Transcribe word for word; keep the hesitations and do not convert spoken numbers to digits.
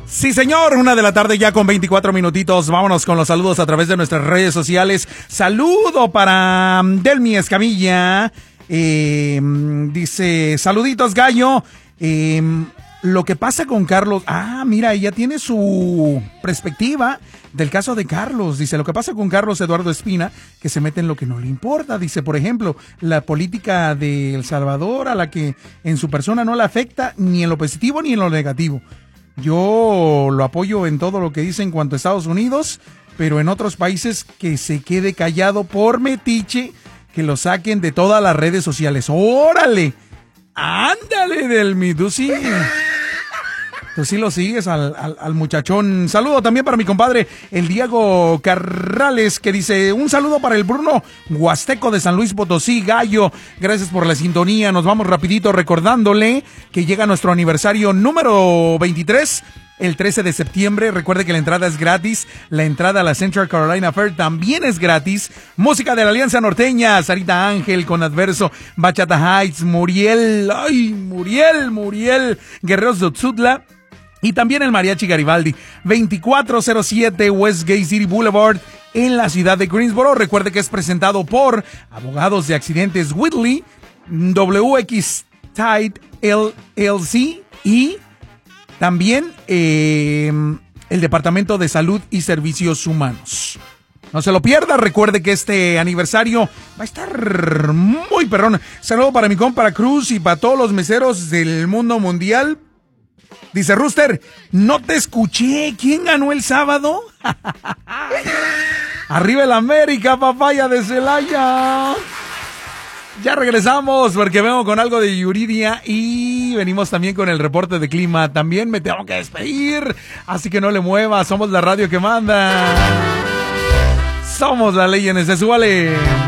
Sí, señor, una de la tarde ya con veinticuatro minutitos. Vámonos con los saludos a través de nuestras redes sociales. Saludo para Delmi Escamilla. Eh, dice, saluditos, gallo. Eh, lo que pasa con Carlos... Ah, mira, ella tiene su perspectiva del caso de Carlos. Dice, lo que pasa con Carlos Eduardo Espina, que se mete en lo que no le importa. Dice, por ejemplo, la política de El Salvador, a la que en su persona no le afecta ni en lo positivo ni en lo negativo. Yo lo apoyo en todo lo que dice en cuanto a Estados Unidos, pero en otros países que se quede callado por metiche, que lo saquen de todas las redes sociales. ¡Órale! ¡Ándale, Delmi! Tú sí, tú sí lo sigues al, al, al muchachón. Saludo también para mi compadre, el Diego Carrales, que dice, un saludo para el Bruno Huasteco de San Luis Potosí, gallo. Gracias por la sintonía. Nos vamos rapidito recordándole que llega nuestro aniversario número veintitrés. El trece de septiembre, recuerde que la entrada es gratis, la entrada a la Central Carolina Fair también es gratis. Música de la Alianza Norteña, Sarita Ángel con Adverso, Bachata Heights, Muriel, ay, Muriel, Muriel, Guerreros de Otzutla. Y también el Mariachi Garibaldi, veinticuatro cero siete West Gate City Boulevard en la ciudad de Greensboro. Recuerde que es presentado por Abogados de Accidentes Whitley, W X Tide L L C y también eh, el Departamento de Salud y Servicios Humanos. No se lo pierda, recuerde que este aniversario va a estar muy perrón. Saludo para mi compa Cruz y para todos los meseros del mundo mundial. Dice Rooster, no te escuché. ¿Quién ganó el sábado? Arriba el América, papaya de Celaya. Ya regresamos porque vengo con algo de Yuridia y venimos también con el reporte de clima. También me tengo que despedir, así que no le muevas. Somos la radio que manda. Somos la ley en ese, súbale.